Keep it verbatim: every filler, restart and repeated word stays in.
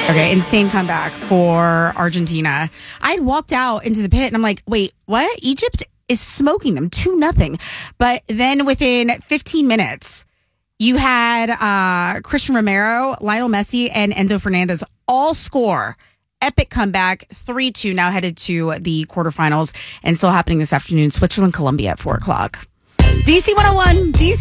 Okay, insane comeback for Argentina. I had walked out into the pit and I'm like, wait, what? Egypt is smoking them two nothing. But then within fifteen minutes, you had uh, Christian Romero, Lionel Messi, and Enzo Fernandez all score. Epic comeback, three two, now headed to the quarterfinals and still happening this afternoon. Switzerland, Colombia at four o'clock. D C one oh one, D C